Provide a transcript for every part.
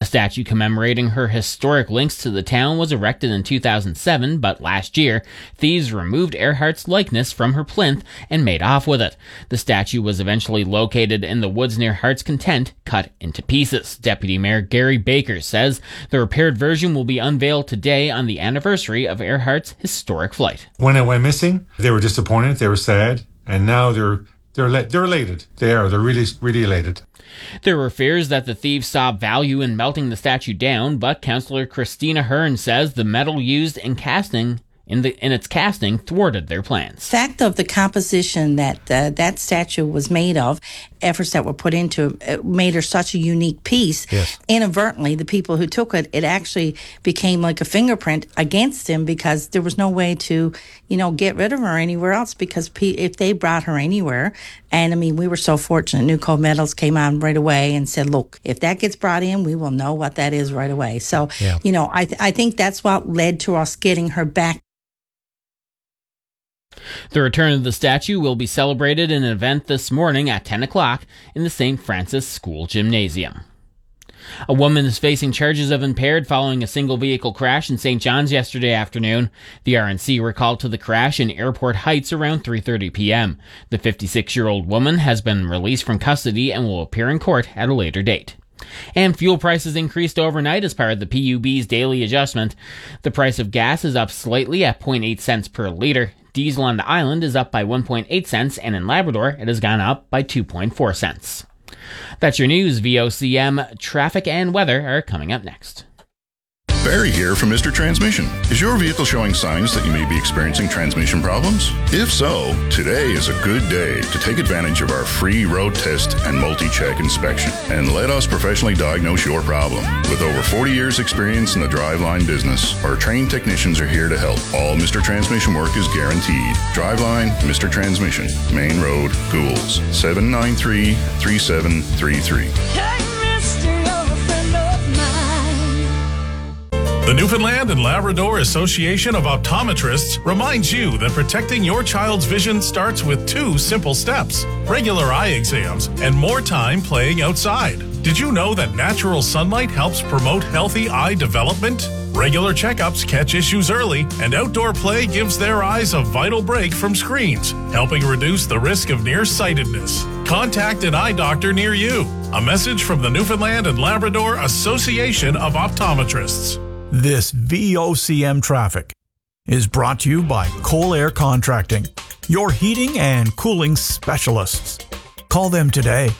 statue commemorating her historic links to the town was erected in 2007, but last year, thieves removed Earhart's likeness from her plinth and made off with it. The statue was eventually located in the woods near Heart's Content, cut into pieces. Deputy Mayor Gary Baker says the repaired version will be unveiled today on the anniversary of Earhart's historic flight. When it went missing, they were disappointed, they were sad, and now they're elated. They're really, really elated. There were fears that the thieves saw value in melting the statue down, but Councillor Christina Hearn says the metal used in its casting thwarted their plans. Fact of the composition that that statue was made of, efforts that were put into it, made her such a unique piece. Yes. Inadvertently, the people who took it, it actually became like a fingerprint against him because there was no way to, get rid of her anywhere else because if they brought her anywhere, and I mean, we were so fortunate. New Code Metals came on right away and said, look, if that gets brought in, we will know what that is right away. So, I think that's what led to us getting her back. The return of the statue will be celebrated in an event this morning at 10 o'clock in the St. Francis School Gymnasium. A woman is facing charges of impaired following a single vehicle crash in St. John's yesterday afternoon. The RNC were called to the crash in Airport Heights around 3:30 p.m. The 56-year-old woman has been released from custody and will appear in court at a later date. And fuel prices increased overnight as part of the PUB's daily adjustment. The price of gas is up slightly at 0.8 cents per litre. Diesel on the island is up by 1.8 cents, and in Labrador, it has gone up by 2.4 cents. That's your news. VOCM traffic and weather are coming up next. Barry here from Mr. Transmission. Is your vehicle showing signs that you may be experiencing transmission problems? If so, today is a good day to take advantage of our free road test and multi-check inspection and let us professionally diagnose your problem. With over 40 years experience in the driveline business, our trained technicians are here to help. All Mr. Transmission work is guaranteed. Driveline, Mr. Transmission, Main Road, Goulds, 793-3733. The Newfoundland and Labrador Association of Optometrists reminds you that protecting your child's vision starts with 2 simple steps: regular eye exams and more time playing outside. Did you know that natural sunlight helps promote healthy eye development? Regular checkups catch issues early, and outdoor play gives their eyes a vital break from screens, helping reduce the risk of nearsightedness. Contact an eye doctor near you. A message from the Newfoundland and Labrador Association of Optometrists. This VOCM traffic is brought to you by Coal Air Contracting, your heating and cooling specialists. Call them today.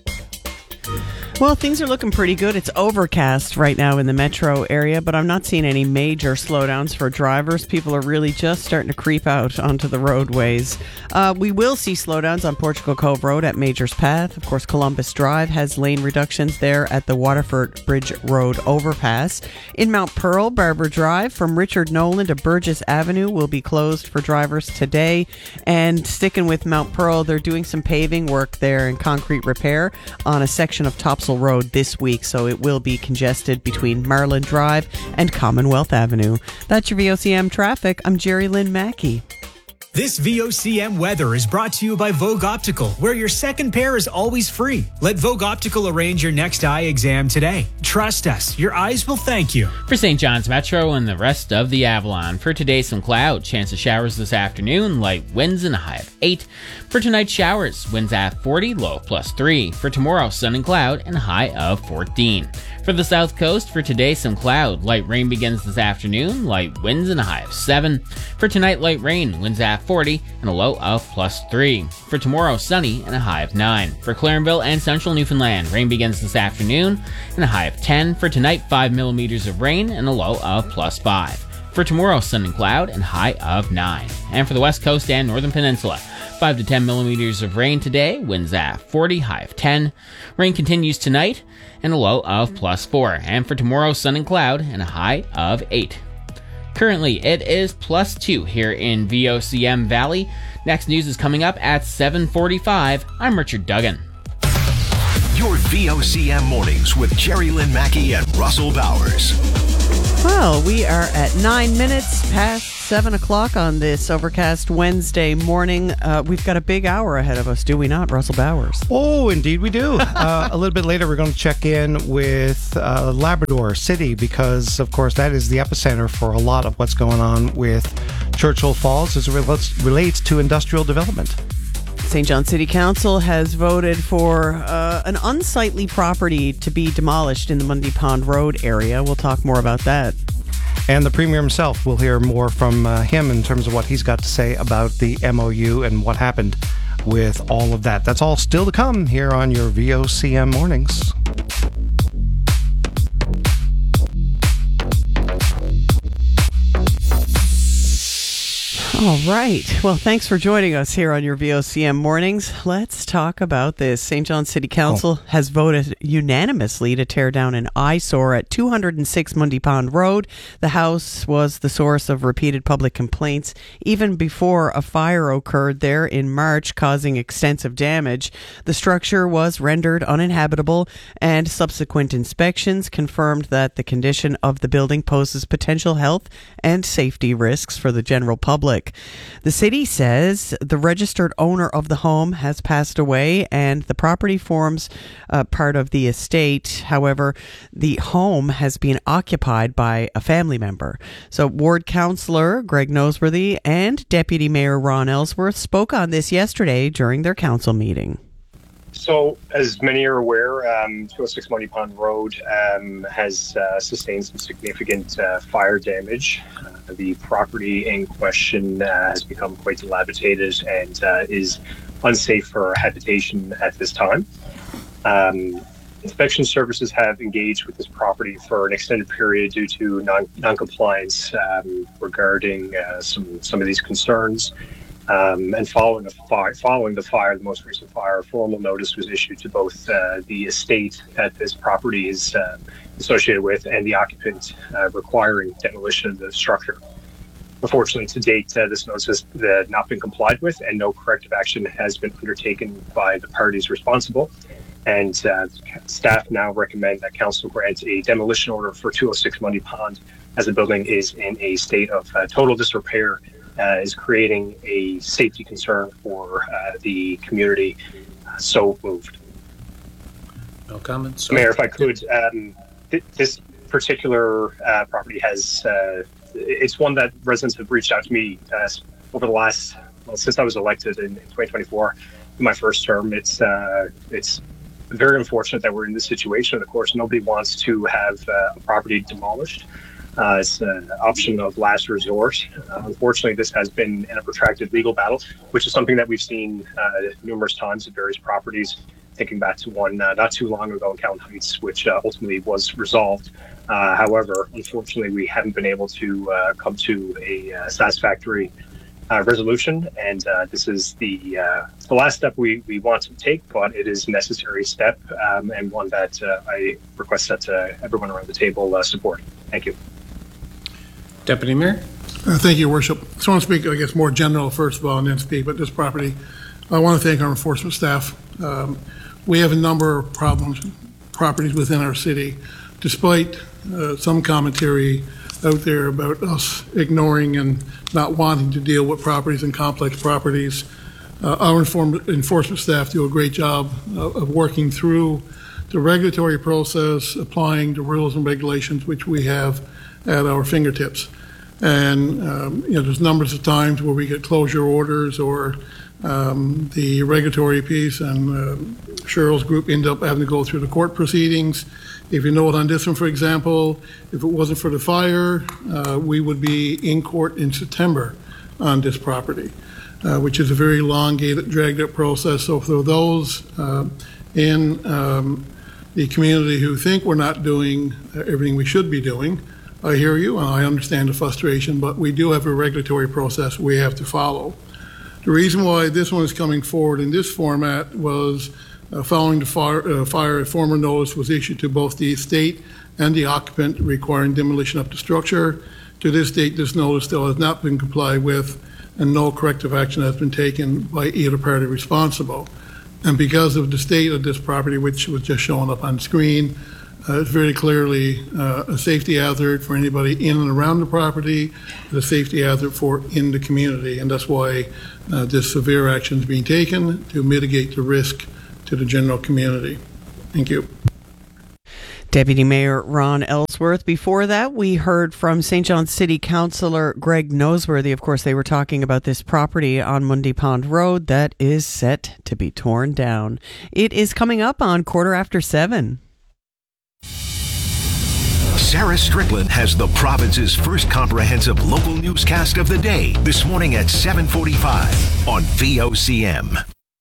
Well, things are looking pretty good. It's overcast right now in the metro area, but I'm not seeing any major slowdowns for drivers. People are really just starting to creep out onto the roadways. We will see slowdowns on Portugal Cove Road at Major's Path. Of course, Columbus Drive has lane reductions there at the Waterford Bridge Road overpass. In Mount Pearl, Barber Drive from Richard Nolan to Burgess Avenue will be closed for drivers today. And sticking with Mount Pearl, they're doing some paving work there and concrete repair on a section of Topsail Road this week, so it will be congested between Marlin Drive and Commonwealth Avenue. That's your VOCM traffic. I'm Jerry Lynn Mackey. This VOCM weather is brought to you by Vogue Optical, where your second pair is always free. Let Vogue Optical arrange your next eye exam today. Trust us, your eyes will thank you. For St. John's Metro and the rest of the Avalon, for today some cloud, chance of showers this afternoon, light winds and a high of 8. For tonight, showers, winds at 40, low of +3. For tomorrow, sun and cloud and a high of 14. For the south coast, for today, some cloud. Light rain begins this afternoon, light winds and a high of 7. For tonight, light rain, winds at 40 and a low of +3. For tomorrow, sunny and a high of 9. For Clarenville and central Newfoundland, rain begins this afternoon and a high of 10. For tonight, 5 millimeters of rain and a low of +5. For tomorrow, sun and cloud and high of 9. And for the west coast and northern peninsula, 5 to 10 millimeters of rain today, winds at 40, high of 10. Rain continues tonight and a low of +4. And for tomorrow, sun and cloud and a high of 8. Currently, it is +2 here in VOCM Valley. Next news is coming up at 7:45. I'm Richard Duggan. Your VOCM mornings with Jerry Lynn Mackey and Russell Bowers. Well, we are at 9 minutes past 7 o'clock on this overcast Wednesday morning. We've got a big hour ahead of us, do we not, Russell Bowers? Oh, indeed we do. A little bit later, we're going to check in with Labrador City because, of course, that is the epicenter for a lot of what's going on with Churchill Falls as it relates to industrial development. St. John City Council has voted for an unsightly property to be demolished in the Mundy Pond Road area. We'll talk more about that. And the Premier himself, we'll hear more from him in terms of what he's got to say about the MOU and what happened with all of that. That's all still to come here on your VOCM mornings. All right. Well, thanks for joining us here on your VOCM mornings. Let's talk about this. St. John City Council has voted unanimously to tear down an eyesore at 206 Mundy Pond Road. The house was the source of repeated public complaints even before a fire occurred there in March, causing extensive damage. The structure was rendered uninhabitable, and subsequent inspections confirmed that the condition of the building poses potential health and safety risks for the general public. The city says the registered owner of the home has passed away and the property forms part of the estate. However, the home has been occupied by a family member. So Ward Councillor Greg Noseworthy and Deputy Mayor Ron Ellsworth spoke on this yesterday during their council meeting. So, as many are aware, 206 Mundy Pond Road has sustained some significant fire damage. The property in question has become quite dilapidated and is unsafe for habitation at this time. Inspection services have engaged with this property for an extended period due to non-compliance regarding some of these concerns. And following the fire, the most recent fire, a formal notice was issued to both the estate that this property is associated with and the occupant requiring demolition of the structure. Unfortunately, to date, this notice has not been complied with and no corrective action has been undertaken by the parties responsible. And staff now recommend that council grant a demolition order for 206 Mundy Pond as the building is in a state of total disrepair. Is creating a safety concern for the community. So moved. No comments. Mayor, if I could, this particular property has, it's one that residents have reached out to me over the last, since I was elected in 2024, in my first term. It's very unfortunate that we're in this situation. Of course, nobody wants to have a property demolished. It's an option of last resort. Unfortunately, this has been a protracted legal battle, which is something that we've seen numerous times at various properties, thinking back to one not too long ago in Callan Heights, which ultimately was resolved. However, unfortunately, we haven't been able to come to a satisfactory resolution, and this is the last step we want to take, but it is a necessary step and one that I request that everyone around the table support. Thank you. Deputy Mayor. Thank you, Worship. I just want to speak, I guess, more general first of all, and then speak about this property. I want to thank our enforcement staff. We have a number of properties within our city, despite some commentary out there about us ignoring and not wanting to deal with properties and complex properties. Our enforcement staff do a great job of working through the regulatory process, applying the rules and regulations which we have at our fingertips. And there's numbers of times where we get closure orders or the regulatory piece and Cheryl's group end up having to go through the court proceedings. If you know it on this one, for example, if it wasn't for the fire, we would be in court in September on this property, which is a very elongated, dragged out process. So for those in the community who think we're not doing everything we should be doing, I hear you and I understand the frustration, but we do have a regulatory process we have to follow. The reason why this one is coming forward in this format was following the fire, a formal notice was issued to both the estate and the occupant requiring demolition of the structure. To this date, this notice still has not been complied with and no corrective action has been taken by either party responsible. And because of the state of this property, which was just showing up on screen, it's very clearly a safety hazard for anybody in and around the property, a safety hazard for in the community. And that's why this severe action is being taken to mitigate the risk to the general community. Thank you. Deputy Mayor Ron Ellsworth. Before that, we heard from St. John's City Councillor Greg Noseworthy. Of course, they were talking about this property on Mundy Pond Road that is set to be torn down. It is coming up on 7:15. Sarah Strickland has the province's first comprehensive local newscast of the day this morning at 7:45 on VOCM.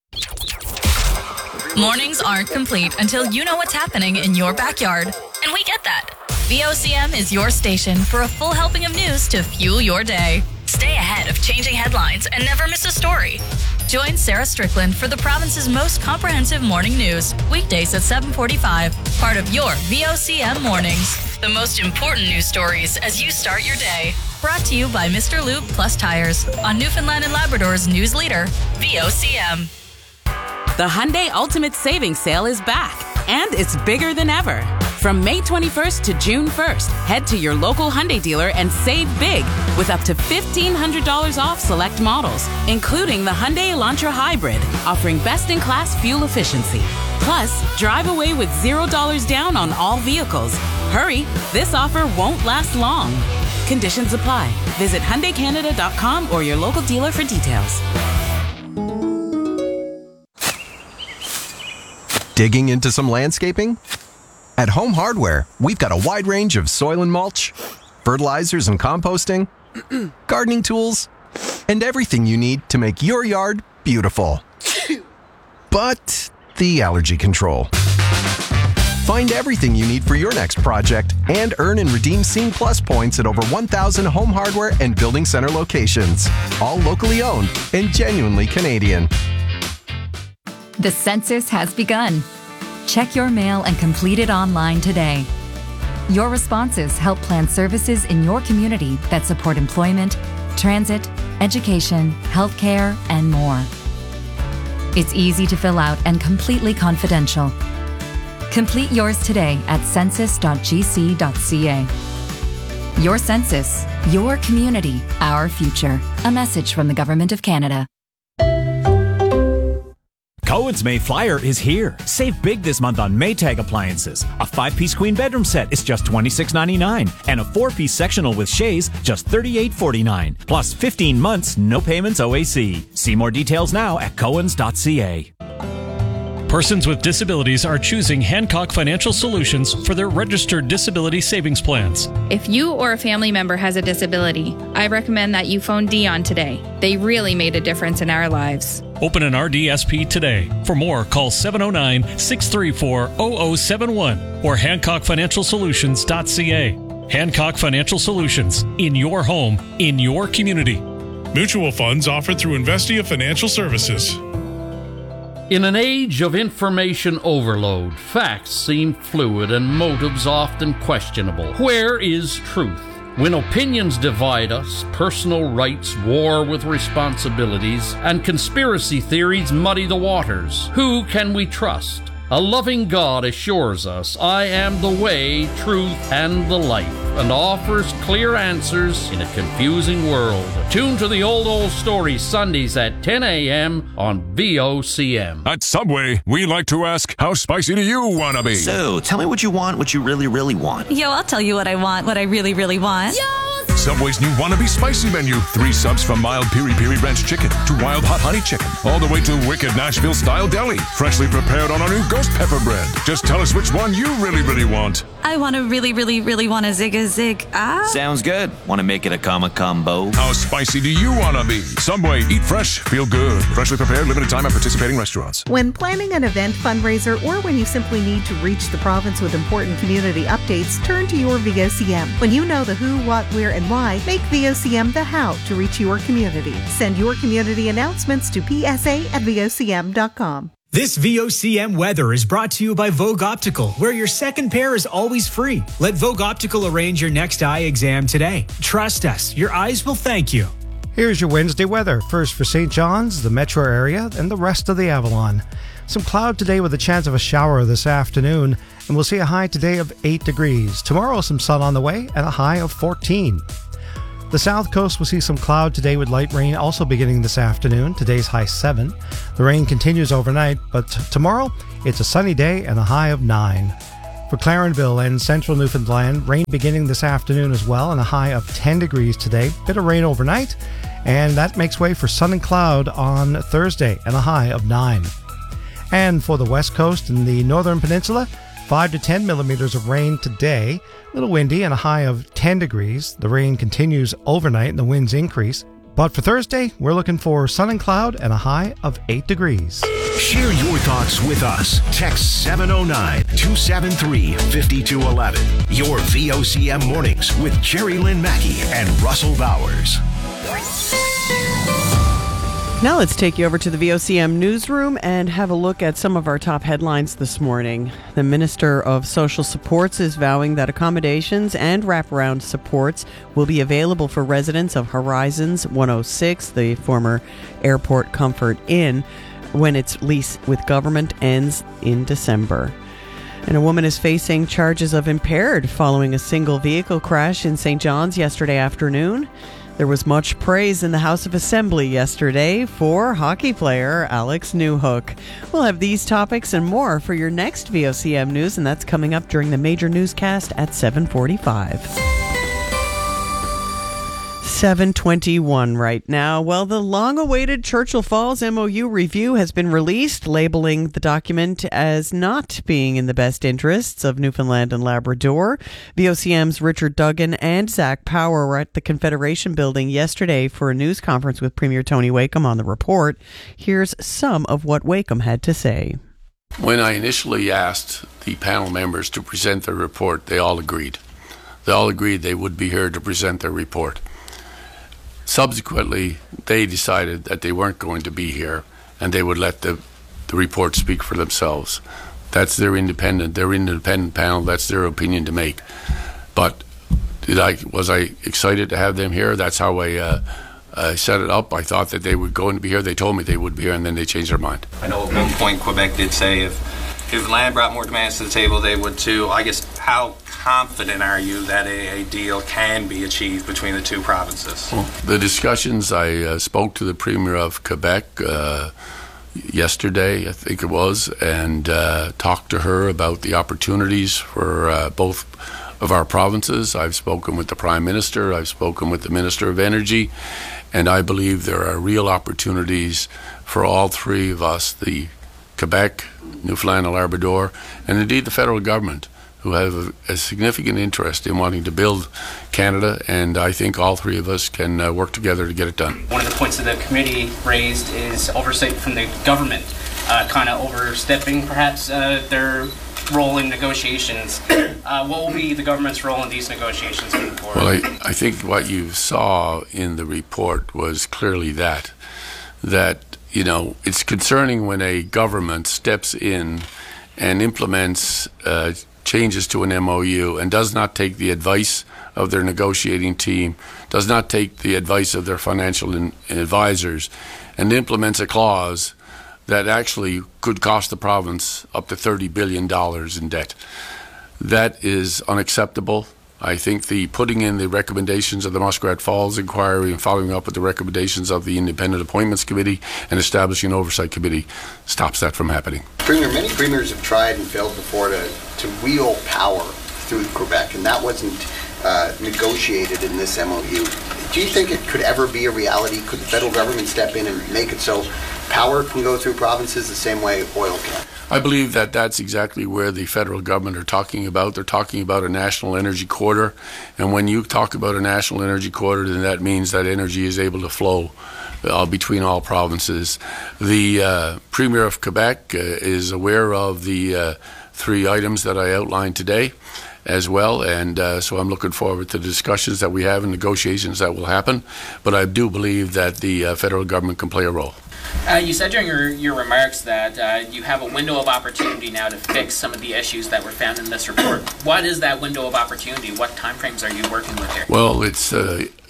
Mornings aren't complete until you know what's happening in your backyard. And we get that. VOCM is your station for a full helping of news to fuel your day. Stay ahead of changing headlines and never miss a story. Join Sarah Strickland for the province's most comprehensive morning news, weekdays at 7:45, part of your VOCM Mornings. The most important news stories as you start your day. Brought to you by Mr. Lube Plus Tires on Newfoundland and Labrador's news leader, VOCM. The Hyundai Ultimate Savings Sale is back, and it's bigger than ever. From May 21st to June 1st, head to your local Hyundai dealer and save big with up to $1,500 off select models, including the Hyundai Elantra Hybrid, offering best-in-class fuel efficiency. Plus, drive away with $0 down on all vehicles. Hurry, this offer won't last long. Conditions apply. Visit HyundaiCanada.com or your local dealer for details. Digging into some landscaping? At Home Hardware, we've got a wide range of soil and mulch, fertilizers and composting, gardening tools, and everything you need to make your yard beautiful. But the allergy control. Find everything you need for your next project and earn and redeem Scene Plus points at over 1,000 Home Hardware and Building Center locations, all locally owned and genuinely Canadian. The census has begun. Check your mail and complete it online today. Your responses help plan services in your community that support employment, transit, education, healthcare, and more. It's easy to fill out and completely confidential. Complete yours today at census.gc.ca. Your census, your community, our future. A message from the Government of Canada. Cohen's May Flyer is here. Save big this month on Maytag appliances. A 5-piece queen bedroom set is just $26.99, and a 4-piece sectional with chaise just $38.49. Plus 15 months, no payments OAC. See more details now at cohens.ca. Persons with disabilities are choosing Hancock Financial Solutions for their registered disability savings plans. If you or a family member has a disability, I recommend that you phone Dion today. They really made a difference in our lives. Open an RDSP today. For more, call 709-634-0071 or HancockFinancialSolutions.ca. Hancock Financial Solutions. In your home, in your community. Mutual funds offered through Investia Financial Services. In an age of information overload, facts seem fluid and motives often questionable. Where is truth? When opinions divide us, personal rights war with responsibilities, and conspiracy theories muddy the waters, who can we trust? A loving God assures us, I am the way, truth, and the life, and offers clear answers in a confusing world. Tune to the Old Story Sundays at 10 a.m. on VOCM. At Subway, we like to ask, how spicy do you want to be? So, tell me what you want, what you really, really want. Yo, I'll tell you what I want, what I really, really want. Yo! Subway's new Wannabe Spicy menu. 3 subs from mild Piri Piri Ranch chicken to wild hot honey chicken, all the way to wicked Nashville-style deli, freshly prepared on our new ghost pepper bread. Just tell us which one you really, really want. I want to really, really, really want a zig. Sounds good. Want to make it a combo? How spicy do you want to be? Subway, eat fresh, feel good. Freshly prepared, limited time at participating restaurants. When planning an event fundraiser or when you simply need to reach the province with important community updates, turn to your VOCM. When you know the who, what, where, and why, make VOCM the how to reach your community. Send your community announcements to psa@vocm.com. This VOCM weather is brought to you by Vogue Optical, where your second pair is always free. Let Vogue Optical arrange your next eye exam today. Trust us, your eyes will thank you. Here's your Wednesday weather. First for St. John's, the metro area, and the rest of the Avalon. Some cloud today with a chance of a shower this afternoon, and we'll see a high today of 8 degrees. Tomorrow, some sun on the way and a high of 14. The south coast will see some cloud today with light rain also beginning this afternoon. Today's high 7. The rain continues overnight, but tomorrow it's a sunny day and a high of 9. For Clarenville and central Newfoundland, rain beginning this afternoon as well and a high of 10 degrees today. Bit of rain overnight, and that makes way for sun and cloud on Thursday and a high of 9. And for the west coast and the northern peninsula, 5 to 10 millimeters of rain today. A little windy and a high of 10 degrees. The rain continues overnight and the winds increase. But for Thursday, we're looking for sun and cloud and a high of 8 degrees. Share your thoughts with us. Text 709-273-5211. Your VOCM mornings with Jerry Lynn Mackey and Russell Bowers. Now let's take you over to the VOCM newsroom and have a look at some of our top headlines this morning. The Minister of Social Supports is vowing that accommodations and wraparound supports will be available for residents of Horizons 106, the former Airport Comfort Inn, when its lease with government ends in December. And a woman is facing charges of impaired following a single vehicle crash in St. John's yesterday afternoon. There was much praise in the House of Assembly yesterday for hockey player Alex Newhook. We'll have these topics and more for your next VOCM news, and that's coming up during the major newscast at 7:45. 7:21 right now. Well, the long-awaited Churchill Falls MOU review has been released, labeling the document as not being in the best interests of Newfoundland and Labrador. VOCM's Richard Duggan and Zach Power were at the Confederation Building yesterday for a news conference with Premier Tony Wakeham on the report. Here's some of what Wakeham had to say. When I initially asked the panel members to present their report, they all agreed. They all agreed they would be here to present their report. Subsequently, they decided that they weren't going to be here and they would let the report speak for themselves. That's their independent panel. That's their opinion to make. But was I excited to have them here? That's how I set it up. I thought that they would going to be here. They told me they would be here, and then they changed their mind. I know at one point Quebec did say if Newfoundland brought more demands to the table, they would too. I guess how confident are you that a deal can be achieved between the two provinces? Well, the discussions, I spoke to the Premier of Quebec yesterday, I think it was, and talked to her about the opportunities for both of our provinces. I've spoken with the Prime Minister, I've spoken with the Minister of Energy, and I believe there are real opportunities for all three of us, the Quebec, Newfoundland and Labrador, and indeed the federal government, who have a significant interest in wanting to build Canada, and I think all three of us can work together to get it done. One of the points that the committee raised is oversight from the government, kind of overstepping perhaps their role in negotiations. What will be the government's role in these negotiations moving forward? Well, I think what you saw in the report was clearly that it's concerning when a government steps in and implements changes to an MOU and does not take the advice of their negotiating team, does not take the advice of their financial advisors, and implements a clause that actually could cost the province up to $30 billion in debt. That is unacceptable. I think the putting in the recommendations of the Muskrat Falls inquiry and following up with the recommendations of the Independent Appointments Committee and establishing an oversight committee stops that from happening. Premier, many premiers have tried and failed before to wield power through Quebec, and that wasn't negotiated in this MOU. Do you think it could ever be a reality? Could the federal government step in and make it so power can go through provinces the same way oil can? I believe that that's exactly where the federal government are talking about. They're talking about a national energy corridor. And when you talk about a national energy corridor, then that means that energy is able to flow between all provinces. The Premier of Quebec is aware of the three items that I outlined today as well. And so I'm looking forward to the discussions that we have and negotiations that will happen. But I do believe that the federal government can play a role. You said during your remarks that you have a window of opportunity now to fix some of the issues that were found in this report. What is that window of opportunity? What timeframes are you working with here? Well, it's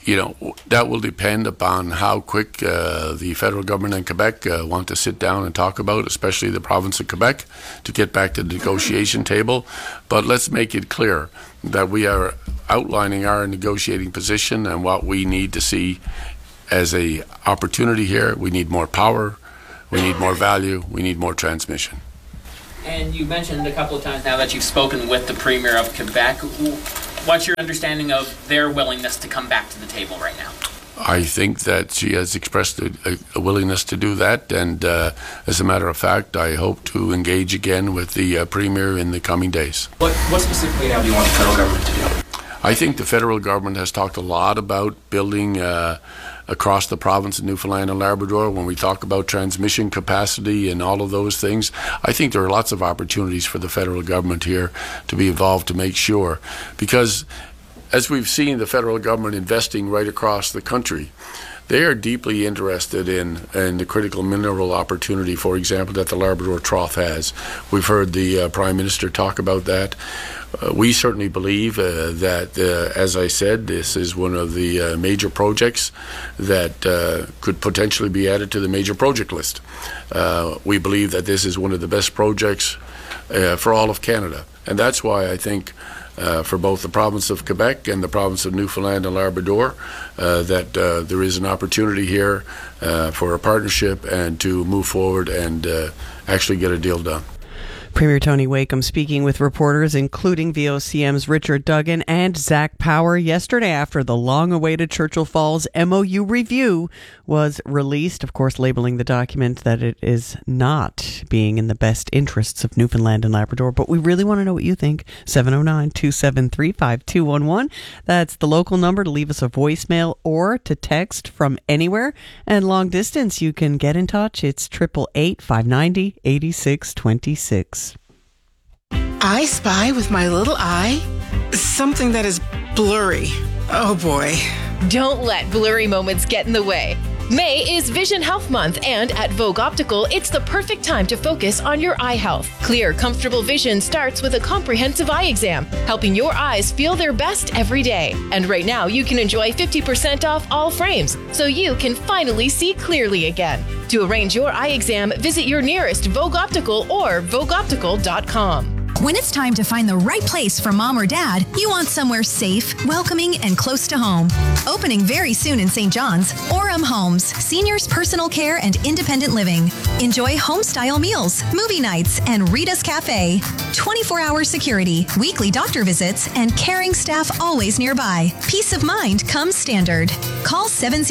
that will depend upon how quick the federal government and Quebec want to sit down and talk about, especially the province of Quebec, to get back to the negotiation table. But let's make it clear that we are outlining our negotiating position and what we need to see as a opportunity here. We need more power, we need more value, we need more transmission. And you mentioned a couple of times now that you've spoken with the Premier of Quebec. What's your understanding of their willingness to come back to the table right now? I think that she has expressed a willingness to do that, and as a matter of fact, I hope to engage again with the Premier in the coming days. What specifically now do you want the federal government to do? I think the federal government has talked a lot about building across the province of Newfoundland and Labrador. When we talk about transmission capacity and all of those things, I think there are lots of opportunities for the federal government here to be involved to make sure. Because as we've seen the federal government investing right across the country, they are deeply interested in the critical mineral opportunity, for example, that the Labrador Trough has. We've heard the Prime Minister talk about that. We certainly believe that, as I said, this is one of the major projects that could potentially be added to the major project list. We believe that this is one of the best projects for all of Canada. And that's why I think for both the province of Quebec and the province of Newfoundland and Labrador, that there is an opportunity here for a partnership and to move forward and actually get a deal done. Premier Tony Wakeham speaking with reporters, including VOCM's Richard Duggan and Zach Power, yesterday after the long-awaited Churchill Falls MOU review was released, of course, labeling the document that it is not being in the best interests of Newfoundland and Labrador. But we really want to know what you think. 709-273-5211. That's the local number to leave us a voicemail or to text from anywhere. And long distance, you can get in touch. It's 888-590-8626. I spy with my little eye something that is blurry. Oh boy. Don't let blurry moments get in the way. May is Vision Health Month, and at Vogue Optical, it's the perfect time to focus on your eye health. Clear, comfortable vision starts with a comprehensive eye exam, helping your eyes feel their best every day. And right now, you can enjoy 50% off all frames, so you can finally see clearly again. To arrange your eye exam, visit your nearest Vogue Optical or vogueoptical.com. When it's time to find the right place for mom or dad, you want somewhere safe, welcoming, and close to home. Opening very soon in St. John's, Orem Homes, seniors personal care and independent living. Enjoy home-style meals, movie nights, and Rita's Cafe. 24-hour security, weekly doctor visits, and caring staff always nearby. Peace of mind comes standard. Call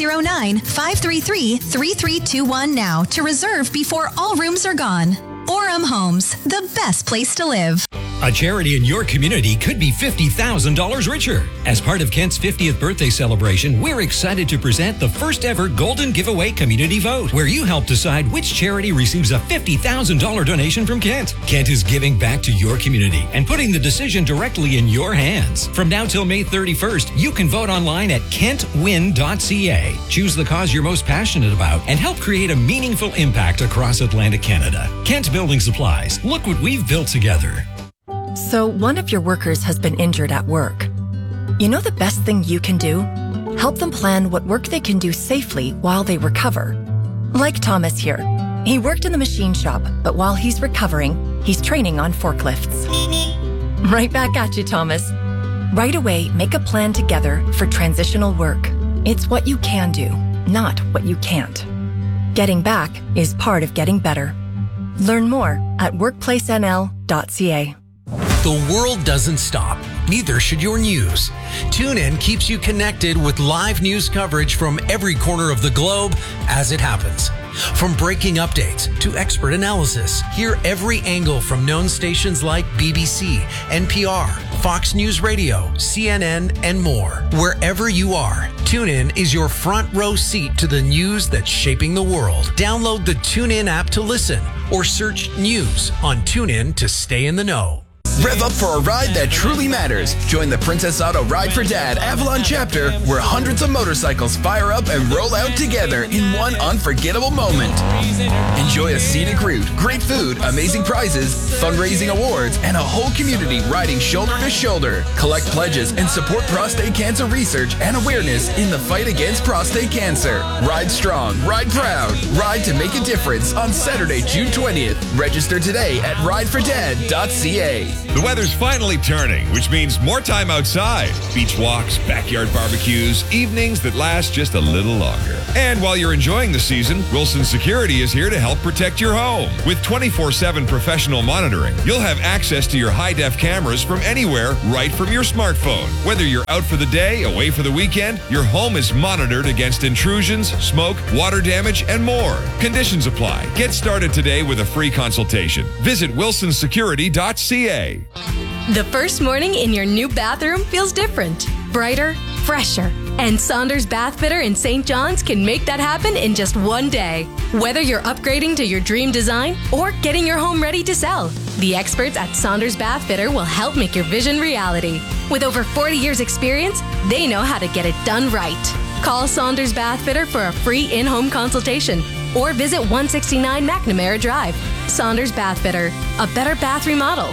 709-533-3321 now to reserve before all rooms are gone. Orem Homes, the best place to live. A charity in your community could be $50,000 richer. As part of Kent's 50th birthday celebration, we're excited to present the first ever Golden Giveaway Community Vote, where you help decide which charity receives a $50,000 donation from Kent. Kent is giving back to your community and putting the decision directly in your hands. From now till May 31st, you can vote online at kentwin.ca. Choose the cause you're most passionate about and help create a meaningful impact across Atlantic Canada. Kent Building Supplies. Look what we've built together. So one of your workers has been injured at work. You know the best thing you can do? Help them plan what work they can do safely while they recover. Like Thomas here. He worked in the machine shop, but while he's recovering, he's training on forklifts. Right back at you, Thomas. Right away, make a plan together for transitional work. It's what you can do, not what you can't. Getting back is part of getting better. Learn more at workplacenl.ca. The world doesn't stop. Neither should your news. TuneIn keeps you connected with live news coverage from every corner of the globe as it happens. From breaking updates to expert analysis, hear every angle from known stations like BBC, NPR, Fox News Radio, CNN, and more. Wherever you are, TuneIn is your front row seat to the news that's shaping the world. Download the TuneIn app to listen or search news on TuneIn to stay in the know. Rev up for a ride that truly matters. Join the Princess Auto Ride for Dad Avalon chapter, where hundreds of motorcycles fire up and roll out together in one unforgettable moment. Enjoy a scenic route, great food, amazing prizes, fundraising awards, and a whole community riding shoulder to shoulder. Collect pledges and support prostate cancer research and awareness in the fight against prostate cancer. Ride strong, ride proud, ride to make a difference on Saturday, June 20th. Register today at ridefordad.ca. The weather's finally turning, which means more time outside. Beach walks, backyard barbecues, evenings that last just a little longer. And while you're enjoying the season, Wilson Security is here to help protect your home. With 24/7 professional monitoring, you'll have access to your high-def cameras from anywhere, right from your smartphone. Whether you're out for the day, away for the weekend, your home is monitored against intrusions, smoke, water damage, and more. Conditions apply. Get started today with a free consultation. Visit wilsonsecurity.ca. The first morning in your new bathroom feels different, brighter, fresher. And Saunders Bath Fitter in St. John's can make that happen in just one day. Whether you're upgrading to your dream design or getting your home ready to sell, the experts at Saunders Bath Fitter will help make your vision reality. With over 40 years experience, they know how to get it done right. Call Saunders Bath Fitter for a free in-home consultation or visit 169 McNamara Drive. Saunders Bath Fitter, a better bath remodel.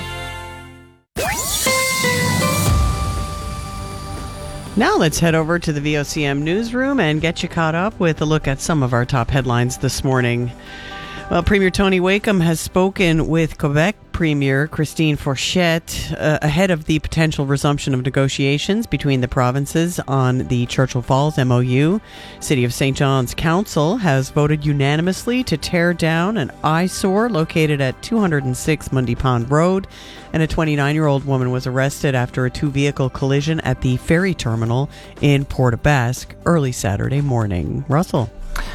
Now let's head over to the VOCM newsroom and get you caught up with a look at some of our top headlines this morning. Well, Premier Tony Wakeham has spoken with Quebec Premier Christine Fourchette ahead of the potential resumption of negotiations between the provinces on the Churchill Falls MOU. City of St. John's Council has voted unanimously to tear down an eyesore located at 206 Mundy Pond Road, and a 29-year-old woman was arrested after a two-vehicle collision at the ferry terminal in Port aux Basques early Saturday morning. Russell.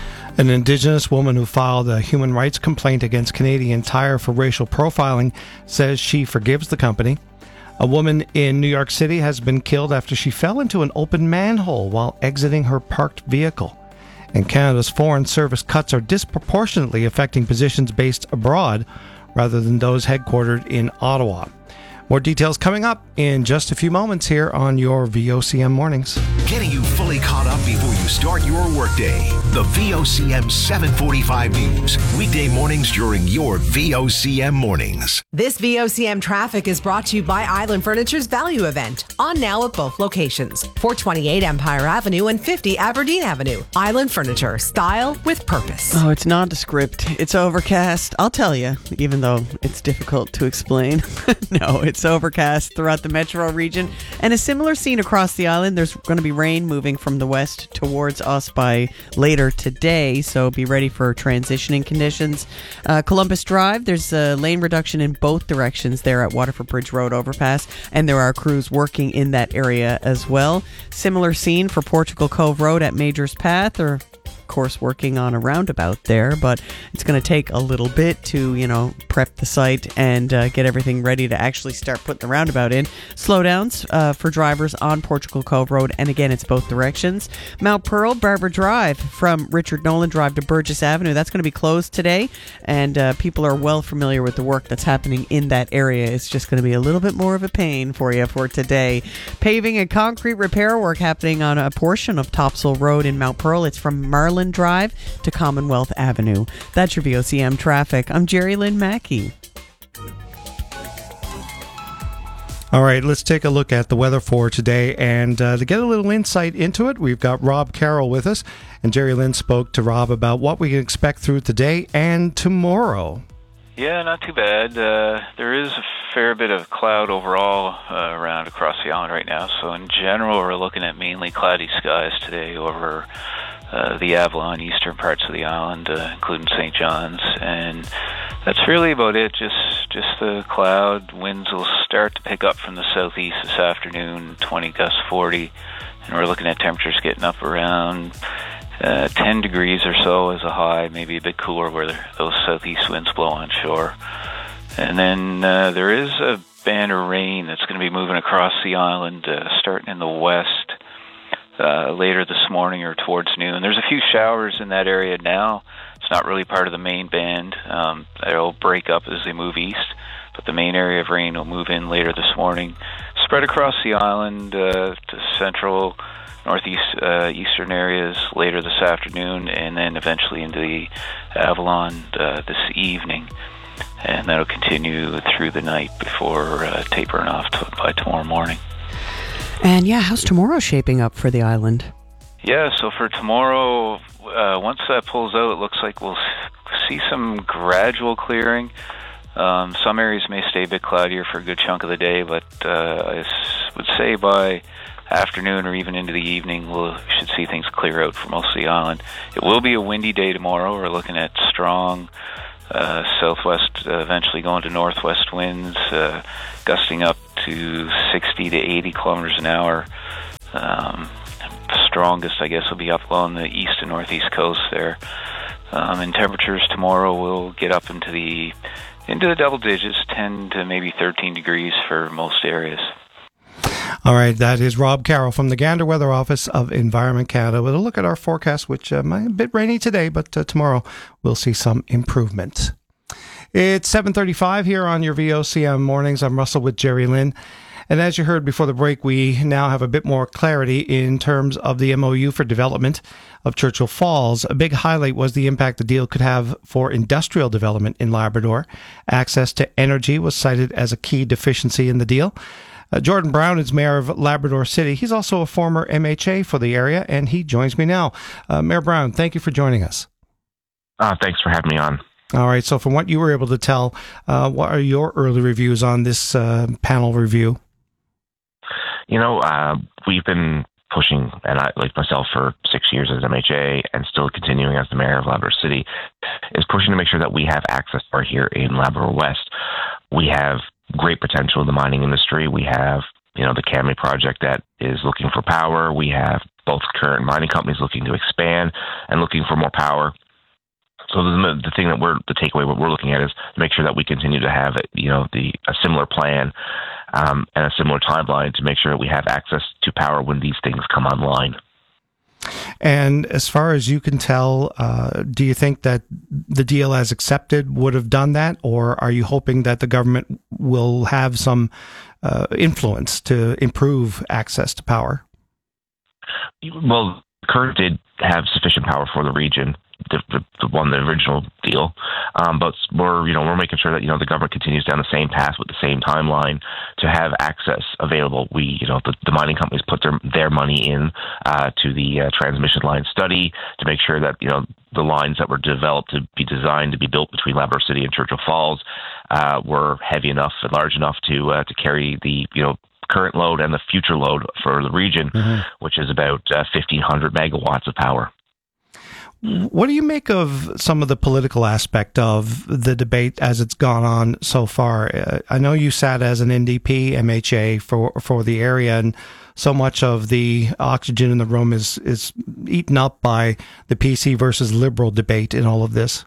An Indigenous woman who filed a human rights complaint against Canadian Tire for racial profiling says she forgives the company. A woman in New York City has been killed after she fell into an open manhole while exiting her parked vehicle. And Canada's foreign service cuts are disproportionately affecting positions based abroad rather than those headquartered in Ottawa. More details coming up in just a few moments here on your VOCM Mornings. Getting you fully caught up before you start your workday. The VOCM 745 News. Weekday mornings during your VOCM Mornings. This VOCM traffic is brought to you by Island Furniture's Value Event. On now at both locations. 428 Empire Avenue and 50 Aberdeen Avenue. Island Furniture. Style with purpose. Oh, it's nondescript. It's overcast. I'll tell you, even though it's difficult to explain. No, it's overcast throughout the metro region, and a similar scene across the island. There's going to be rain moving from the west towards us by later today, so be ready for transitioning conditions. Columbus Drive, there's a lane reduction in both directions there at Waterford Bridge Road overpass, and there are crews working in that area as well. Similar scene for Portugal Cove Road at Major's Path, or of course working on a roundabout there, but it's going to take a little bit to, prep the site and get everything ready to actually start putting the roundabout in. Slowdowns for drivers on Portugal Cove Road, and again, it's both directions. Mount Pearl, Barbara Drive from Richard Nolan Drive to Burgess Avenue, that's going to be closed today, and people are well familiar with the work that's happening in that area. It's just going to be a little bit more of a pain for you for today. Paving and concrete repair work happening on a portion of Topsail Road in Mount Pearl. It's from Marlin Drive to Commonwealth Avenue. That's your VOCM traffic. I'm Jerry Lynn Mackey. All right, let's take a look at the weather for today, and to get a little insight into it, we've got Rob Carroll with us, and Jerry Lynn spoke to Rob about what we can expect through today and tomorrow. Yeah, not too bad. There is a fair bit of cloud overall around across the island right now, so in general we're looking at mainly cloudy skies today over the Avalon, eastern parts of the island, including St. John's, and that's really about it. Just the cloud. Winds will start to pick up from the southeast this afternoon, 20 gusts 40, and we're looking at temperatures getting up around 10 degrees or so as a high, maybe a bit cooler where those southeast winds blow on shore. And then there is a band of rain that's going to be moving across the island, starting in the west later this morning or towards noon. There's a few showers in that area now. It's not really part of the main band. They'll break up as they move east, but the main area of rain will move in later this morning, spread across the island to central, northeast, eastern areas later this afternoon, and then eventually into the Avalon this evening. And that'll continue through the night before tapering off by tomorrow morning. And yeah, how's tomorrow shaping up for the island? Yeah, so for tomorrow, once that pulls out, it looks like we'll see some gradual clearing. Some areas may stay a bit cloudier for a good chunk of the day, but I would say by afternoon or even into the evening, we should see things clear out for most of the island. It will be a windy day tomorrow. We're looking at strong southwest, eventually going to northwest winds, gusting up to 60 to 80 kilometers an hour. Strongest, I guess, will be up along the east and northeast coast there. And temperatures tomorrow will get up into the double digits, 10 to maybe 13 degrees for most areas. All right, that is Rob Carroll from the Gander Weather Office of Environment Canada with a look at our forecast, which might be a bit rainy today, but tomorrow we'll see some improvement. It's 7:35 here on your VOCM mornings. I'm Russell with Jerry Lynn. And as you heard before the break, we now have a bit more clarity in terms of the MOU for development of Churchill Falls. A big highlight was the impact the deal could have for industrial development in Labrador. Access to energy was cited as a key deficiency in the deal. Jordan Brown is mayor of Labrador City. He's also a former MHA for the area, and he joins me now. Mayor Brown, thank you for joining us. Thanks for having me on. All right, so from what you were able to tell, what are your early reviews on this panel review? We've been pushing, and I, like myself, for 6 years as MHA and still continuing as the mayor of Labrador City, is pushing to make sure that we have access to here in Labrador West. We have great potential in the mining industry. We have, the Kami project that is looking for power. We have both current mining companies looking to expand and looking for more power. So the thing that the takeaway what we're looking at is to make sure that we continue to have a similar plan and a similar timeline to make sure that we have access to power when these things come online. And as far as you can tell, do you think that the deal as accepted would have done that, or are you hoping that the government will have some influence to improve access to power? Well, Current did have sufficient power for the region. The original deal, but we're making sure that the government continues down the same path with the same timeline to have access available. The mining companies put their money in to the transmission line study to make sure that the lines that were developed to be designed to be built between Labrador City and Churchill Falls were heavy enough and large enough to carry the current load and the future load for the region, which is about 1,500 megawatts of power. What do you make of some of the political aspect of the debate as it's gone on so far? I know you sat as an NDP MHA for the area, and so much of the oxygen in the room is eaten up by the PC versus Liberal debate in all of this.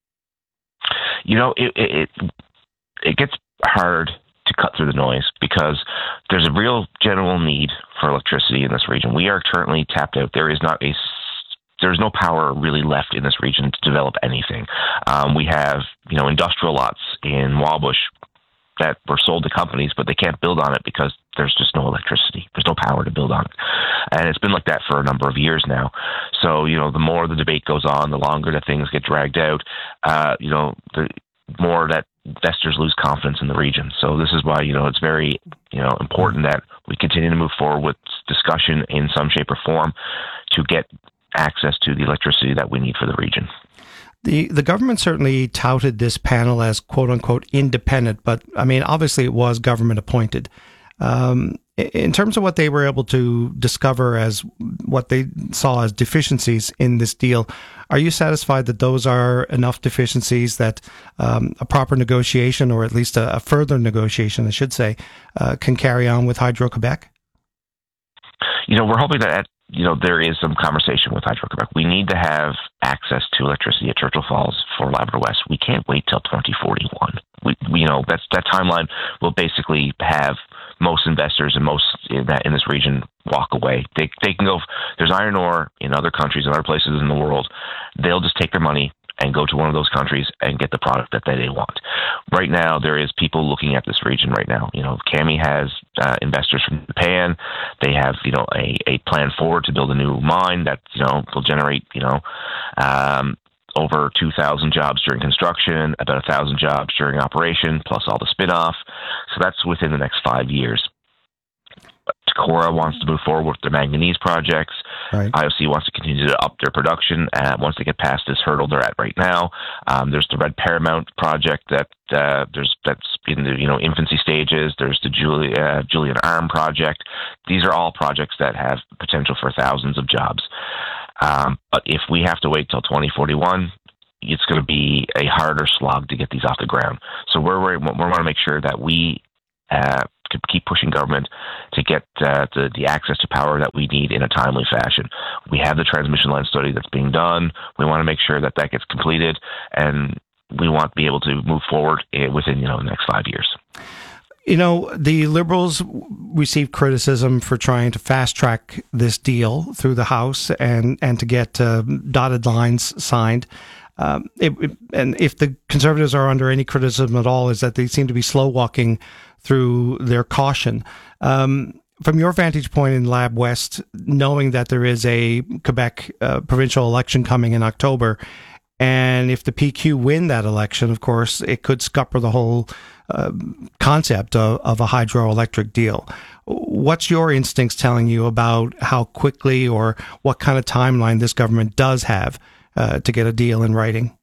It gets hard to cut through the noise because there's a real general need for electricity in this region. We are currently tapped out. There's no power really left in this region to develop anything. We have, industrial lots in Wabush that were sold to companies, but they can't build on it because there's just no electricity. There's no power to build on it. And it's been like that for a number of years now. So, the more the debate goes on, the longer that things get dragged out, the more that investors lose confidence in the region. So this is why, it's very, important that we continue to move forward with discussion in some shape or form to get access to the electricity that we need for the region. The government certainly touted this panel as quote unquote independent, but I mean, obviously it was government appointed. In terms of what they were able to discover as what they saw as deficiencies in this deal, are you satisfied that those are enough deficiencies that a proper negotiation, or at least a further negotiation, I should say, can carry on with Hydro-Quebec? We're hoping that there is some conversation with Hydro-Quebec. We need to have access to electricity at Churchill Falls for Labrador West. We can't wait till 2041. That timeline will basically have most investors and most in this region walk away. They can go. There's iron ore in other countries and other places in the world. They'll just take their money and go to one of those countries and get the product that they want. Right now, there is people looking at this region right now. Kami has investors from Japan. They have, a plan forward to build a new mine that, will generate, over 2,000 jobs during construction, about 1,000 jobs during operation, plus all the spin-off. So that's within the next 5 years. Tacora wants to move forward with their manganese projects. Right. IOC wants to continue to up their production once they get past this hurdle they're at right now. There's the Red Paramount project that's in the infancy stages. There's the Julian Arm project. These are all projects that have potential for thousands of jobs. But if we have to wait till 2041, it's going to be a harder slog to get these off the ground. So we want to make sure that we keep pushing government to get the access to power that we need in a timely fashion. We have the transmission line study that's being done. We want to make sure that gets completed, and we want to be able to move forward within the next 5 years. The Liberals received criticism for trying to fast track this deal through the House and to get dotted lines signed. And if the Conservatives are under any criticism at all, is that they seem to be slow walking through their caution. From your vantage point in Lab West, knowing that there is a Quebec provincial election coming in October, and if the PQ win that election, of course, it could scupper the whole concept of a hydroelectric deal. What's your instincts telling you about how quickly or what kind of timeline this government does have to get a deal in writing?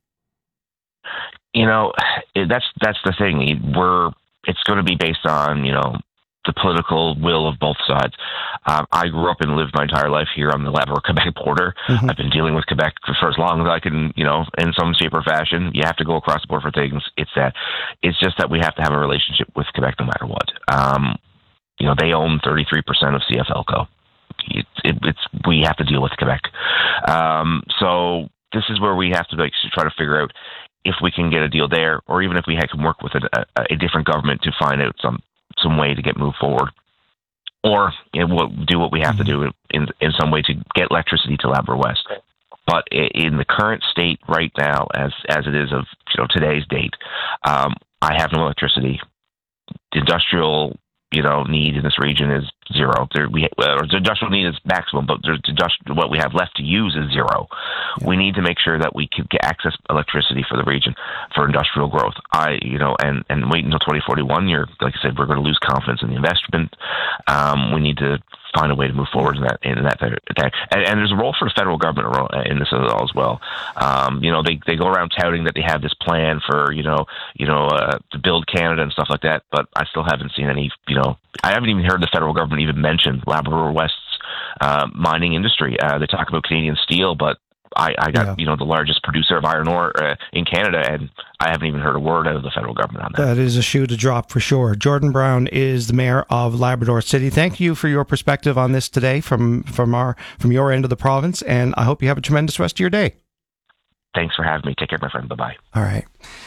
That's the thing. It's going to be based on, the political will of both sides. I grew up and lived my entire life here on the Labrador-Quebec border. Mm-hmm. I've been dealing with Quebec for as long as I can, in some shape or fashion. You have to go across the border for things. It's just that we have to have a relationship with Quebec no matter what. They own 33% of CFLCO. We have to deal with Quebec. So this is where we have to try to figure out if we can get a deal there, or even if we can work with a different government to find out some way to move forward, or we'll do what we have to do in some way to get electricity to Labrador West. But in the current state right now, as it is of today's date, I have no electricity. The industrial need in this region is zero. The industrial need is maximum, but what we have left to use is zero. Yeah. We need to make sure that we can get access electricity for the region for industrial growth. And wait until 2041. Like I said, we're going to lose confidence in the investment. We need to find a way to move forward in that. And there's a role for the federal government in this as well. They go around touting that they have this plan for to build Canada and stuff like that, but I still haven't seen any. I haven't even heard the federal government even mention Labrador West's mining industry. They talk about Canadian Steel, but I got the largest producer of iron ore in Canada, and I haven't even heard a word out of the federal government on that. That is a shoe to drop for sure. Jordan Brown is the mayor of Labrador City. Thank you for your perspective on this today from your end of the province, and I hope you have a tremendous rest of your day. Thanks for having me. Take care, my friend. Bye-bye. All right.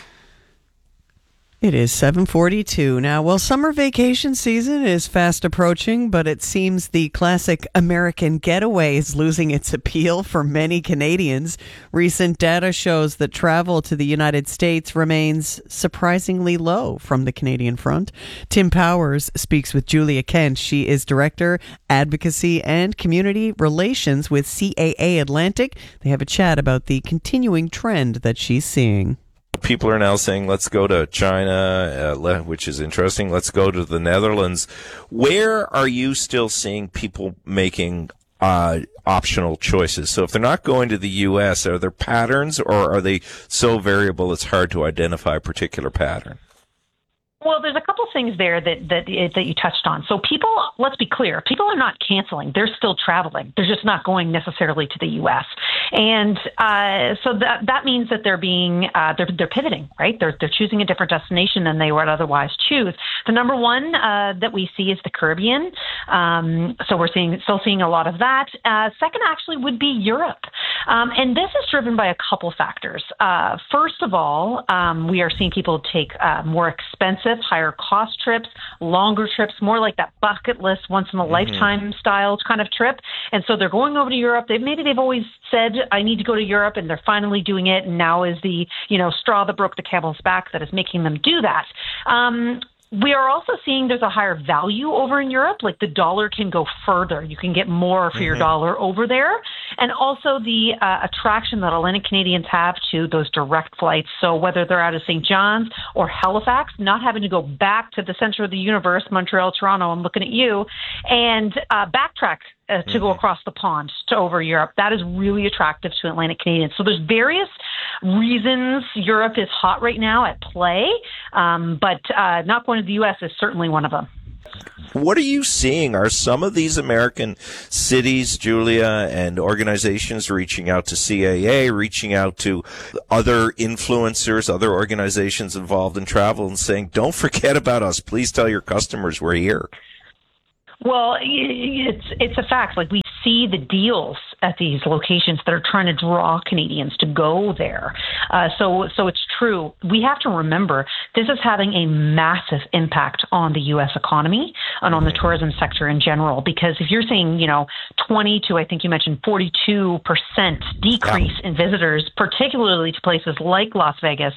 It is 7:42 now. Well, summer vacation season is fast approaching, but it seems the classic American getaway is losing its appeal for many Canadians. Recent data shows that travel to the United States remains surprisingly low from the Canadian front. Tim Powers speaks with Julia Kent. She is Director, Advocacy and Community Relations with CAA Atlantic. They have a chat about the continuing trend that she's seeing. People are now saying, let's go to China, which is interesting. Let's go to the Netherlands. Where are you still seeing people making optional choices? So if they're not going to the U.S., are there patterns, or are they so variable it's hard to identify a particular pattern? Well, there's a couple things there that you touched on. So people, let's be clear, people are not canceling. They're still traveling. They're just not going necessarily to the U.S. And so that means that they're pivoting, right? They're choosing a different destination than they would otherwise choose. The number one that we see is the Caribbean. So we're still seeing a lot of that. Second, actually, would be Europe. And this is driven by a couple factors. First of all, we are seeing people take more expensive, higher cost trips, longer trips, more like that bucket list, once in a lifetime style kind of trip. And so they're going over to Europe. Maybe they've always said, I need to go to Europe, and they're finally doing it. And now is the, straw that broke the camel's back that is making them do that. We are also seeing there's a higher value over in Europe, like the dollar can go further. You can get more for your dollar over there. And also the attraction that Atlantic Canadians have to those direct flights. So whether they're out of St. John's or Halifax, not having to go back to the center of the universe, Montreal, Toronto, I'm looking at you, and backtrack to go across the pond to over Europe. That is really attractive to Atlantic Canadians. So there's various reasons Europe is hot right now at play, but not going to the U.S. is certainly one of them. What are you seeing? Are some of these American cities, Julia, and organizations reaching out to CAA, reaching out to other influencers, other organizations involved in travel, and saying, don't forget about us. Please tell your customers we're here? Well, it's a fact. Like, we see the deals at these locations that are trying to draw Canadians to go there. So it's true. We have to remember this is having a massive impact on the U.S. economy and on the tourism sector in general, because if you're seeing, 20 to, I think you mentioned 42% decrease in visitors, particularly to places like Las Vegas,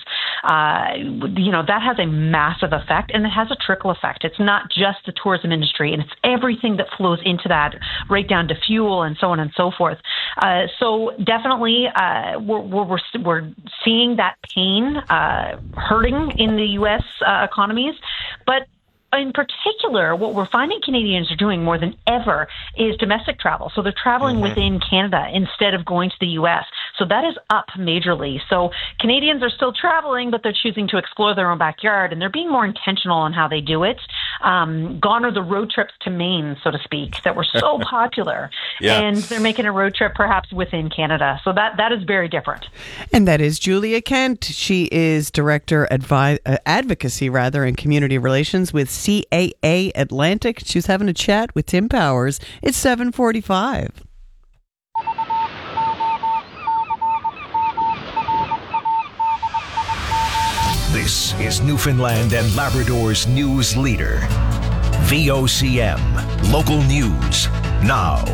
that has a massive effect, and it has a trickle effect. It's not just the tourism industry, and it's everything that flows into that, right down to fuel and so on and so forth. So definitely, we're seeing that pain hurting in the U.S. Economies, but in particular, what we're finding Canadians are doing more than ever is domestic travel. So they're traveling within Canada instead of going to the U.S. So that is up majorly. So Canadians are still traveling, but they're choosing to explore their own backyard, and they're being more intentional on how they do it. Gone are the road trips to Maine, so to speak, that were so popular. Yeah. And they're making a road trip perhaps within Canada. So that is very different. And that is Julia Kent. She is Director Advocacy and Community Relations with CAA Atlantic. She's having a chat with Tim Powers. It's 7:45. This is Newfoundland and Labrador's news leader. VOCM, local news, now.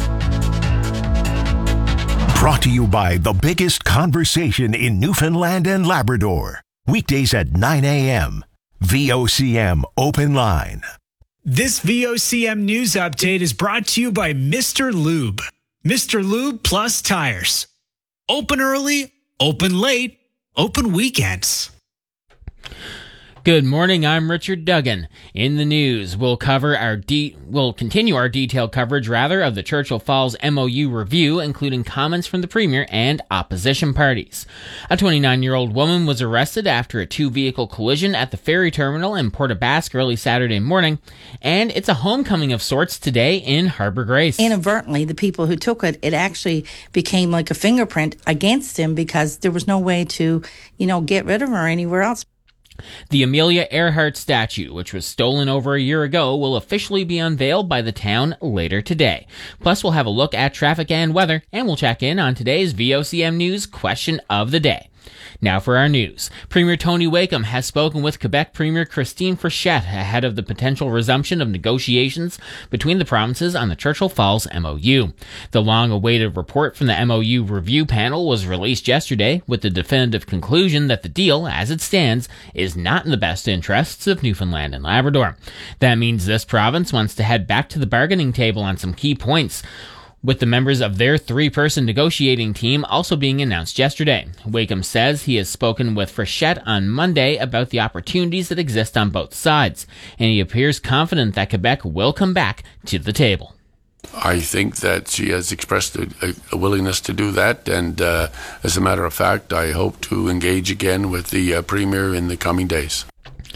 Brought to you by the biggest conversation in Newfoundland and Labrador. Weekdays at 9 a.m. VOCM Open Line. This VOCM news update is brought to you by Mr. Lube. Mr. Lube Plus Tires. Open early, open late, open weekends. Good morning, I'm Richard Duggan. In the news, we'll continue our detailed coverage of the Churchill Falls MOU review, including comments from the Premier and opposition parties. A 29-year-old woman was arrested after a two-vehicle collision at the ferry terminal in Port aux Basques early Saturday morning, and it's a homecoming of sorts today in Harbour Grace. Inadvertently, the people who took it actually became like a fingerprint against him because there was no way to, get rid of her anywhere else. The Amelia Earhart statue, which was stolen over a year ago, will officially be unveiled by the town later today. Plus, we'll have a look at traffic and weather, and we'll check in on today's VOCM News question of the day. Now for our news. Premier Tony Wakeham has spoken with Quebec Premier Christine Frechette ahead of the potential resumption of negotiations between the provinces on the Churchill Falls MOU. The long-awaited report from the MOU review panel was released yesterday with the definitive conclusion that the deal, as it stands, is not in the best interests of Newfoundland and Labrador. That means this province wants to head back to the bargaining table on some key points, with the members of their three-person negotiating team also being announced yesterday. Wakeham says he has spoken with Frechette on Monday about the opportunities that exist on both sides, and he appears confident that Quebec will come back to the table. I think that she has expressed a willingness to do that, and as a matter of fact, I hope to engage again with the Premier in the coming days.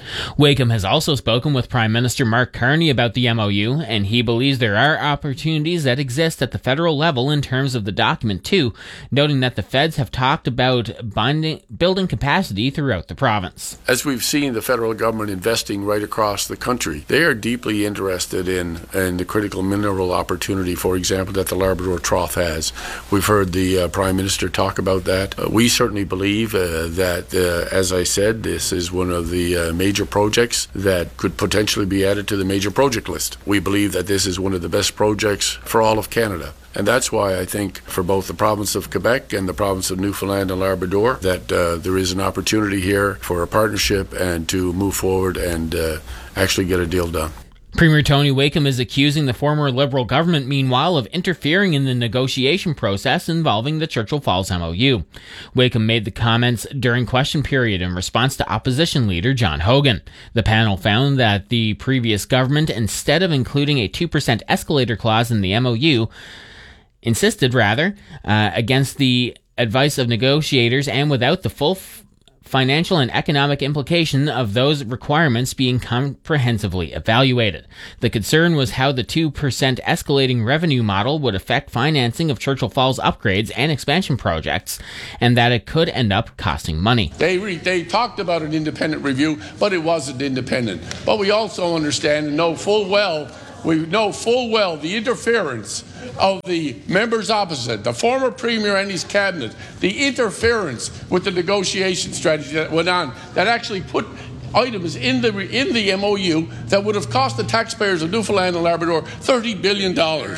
Wakeham has also spoken with Prime Minister Mark Carney about the MOU, and he believes there are opportunities that exist at the federal level in terms of the document too, noting that the feds have talked about building capacity throughout the province. As we've seen the federal government investing right across the country, they are deeply interested in the critical mineral opportunity, for example, that the Labrador Trough has. We've heard the Prime Minister talk about that. We certainly believe that, as I said, this is one of the major projects that could potentially be added to the major project list. We believe that this is one of the best projects for all of Canada. And that's why I think for both the province of Quebec and the province of Newfoundland and Labrador that there is an opportunity here for a partnership and to move forward and actually get a deal done. Premier Tony Wakeham is accusing the former Liberal government, meanwhile, of interfering in the negotiation process involving the Churchill Falls MOU. Wakeham made the comments during question period in response to opposition leader John Hogan. The panel found that the previous government, instead of including a 2% escalator clause in the MOU, insisted against the advice of negotiators and without the full financial and economic implication of those requirements being comprehensively evaluated. The concern was how the 2% escalating revenue model would affect financing of Churchill Falls upgrades and expansion projects, and that it could end up costing money. They talked about an independent review, but it wasn't independent. But we also understand and know full well the interference of the members opposite, the former Premier and his cabinet, the interference with the negotiation strategy that went on, that actually put items in the MOU that would have cost the taxpayers of Newfoundland and Labrador $30 billion.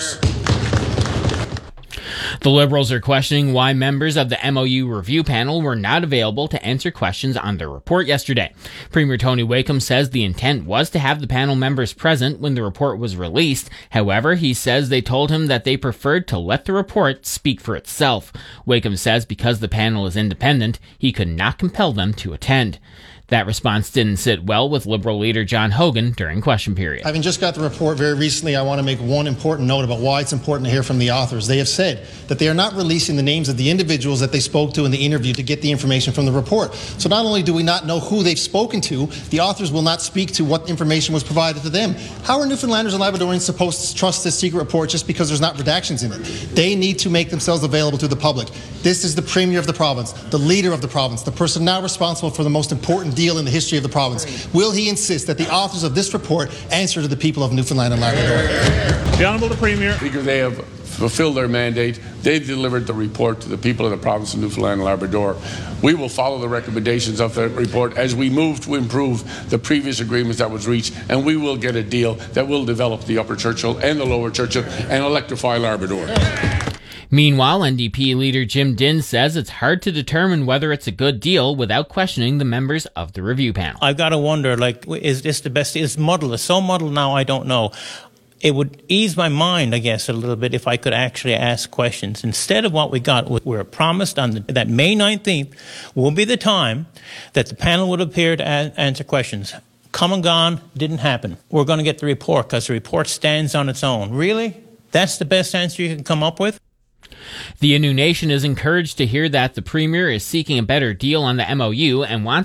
The Liberals are questioning why members of the MOU review panel were not available to answer questions on their report yesterday. Premier Tony Wakeham says the intent was to have the panel members present when the report was released. However, he says they told him that they preferred to let the report speak for itself. Wakeham says because the panel is independent, he could not compel them to attend. That response didn't sit well with Liberal leader John Hogan during question period. Having just got the report very recently, I want to make one important note about why it's important to hear from the authors. They have said that they are not releasing the names of the individuals that they spoke to in the interview to get the information from the report. So not only do we not know who they've spoken to, the authors will not speak to what information was provided to them. How are Newfoundlanders and Labradorians supposed to trust this secret report just because there's not redactions in it? They need to make themselves available to the public. This is the Premier of the province, the leader of the province, the person now responsible for the most important deal in the history of the province. Will he insist that the authors of this report answer to the people of Newfoundland and Labrador? The Honourable the Premier. Because they have fulfilled their mandate. They've delivered the report to the people of the province of Newfoundland and Labrador. We will follow the recommendations of that report as we move to improve the previous agreements that was reached, and we will get a deal that will develop the Upper Churchill and the Lower Churchill and electrify Labrador. Meanwhile, NDP leader Jim Dinn says it's hard to determine whether it's a good deal without questioning the members of the review panel. I've got to wonder, is this the best? It's muddled. It's so muddled now, I don't know. It would ease my mind, I guess, a little bit if I could actually ask questions. Instead of what we got, we were promised that May 19th will be the time that the panel would appear to answer questions. Come and gone, didn't happen. We're going to get the report because the report stands on its own. Really? That's the best answer you can come up with? The Innu Nation is encouraged to hear that the Premier is seeking a better deal on the MOU and wants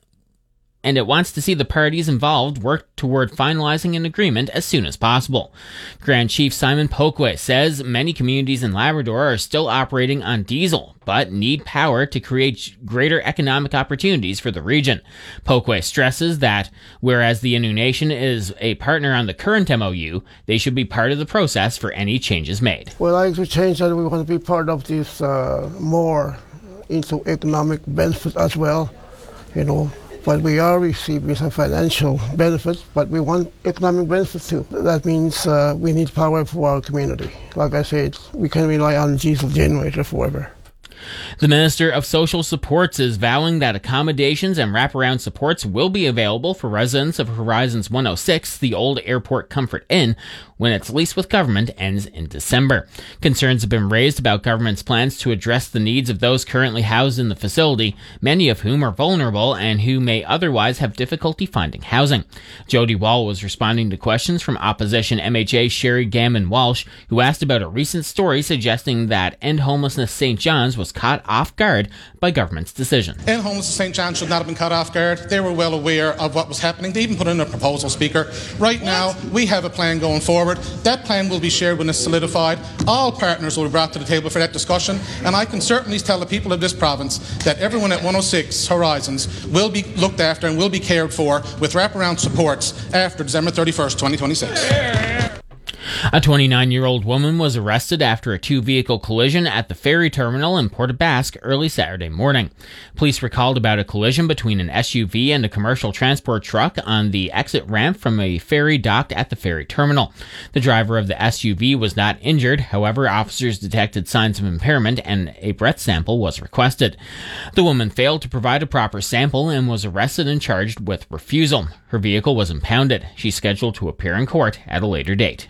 to see the parties involved work toward finalizing an agreement as soon as possible. Grand Chief Simon Pokwe says many communities in Labrador are still operating on diesel, but need power to create greater economic opportunities for the region. Pokwe stresses that whereas the Innu Nation is a partner on the current MOU, they should be part of the process for any changes made. Well, I to change that we want to be part of this more into economic benefits as well, But we are receiving some financial benefits, but we want economic benefits too. That means we need power for our community. Like I said, we can rely on diesel generator forever. The Minister of Social Supports is vowing that accommodations and wraparound supports will be available for residents of Horizons 106, the old Airport Comfort Inn, when its lease with government ends in December. Concerns have been raised about government's plans to address the needs of those currently housed in the facility, many of whom are vulnerable and who may otherwise have difficulty finding housing. Jody Wall was responding to questions from opposition MHA Sherry Gammon Walsh, who asked about a recent story suggesting that End Homelessness St. John's was caught off guard by government's decision. End Homelessness St. John's should not have been caught off guard. They were well aware of what was happening. They even put in a proposal, Speaker. Right now, we have a plan going forward. That plan will be shared when it's solidified. All partners will be brought to the table for that discussion, and I can certainly tell the people of this province that everyone at 106 Horizons will be looked after and will be cared for with wraparound supports after December 31st, 2026. A 29-year-old woman was arrested after a two-vehicle collision at the ferry terminal in Port aux Basques early Saturday morning. Police recalled about a collision between an SUV and a commercial transport truck on the exit ramp from a ferry docked at the ferry terminal. The driver of the SUV was not injured. However, officers detected signs of impairment and a breath sample was requested. The woman failed to provide a proper sample and was arrested and charged with refusal. Her vehicle was impounded. She's scheduled to appear in court at a later date.